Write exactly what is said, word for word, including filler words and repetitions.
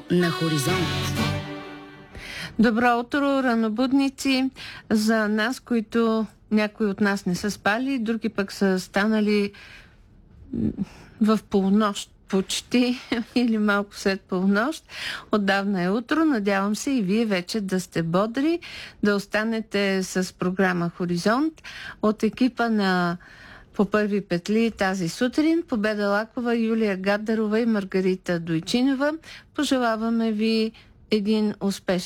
на Хоризонт. Добро утро, ранобудници. За нас, които някои от нас не са спали, други пък са станали в полунощ почти или малко след полунощ. Отдавна е утро. Надявам се и вие вече да сте бодри, да останете с програма Хоризонт. От екипа на По първи петли тази сутрин Победа Лакова, Юлия Гаддарова и Маргарита Дойчинова пожелаваме ви един успешен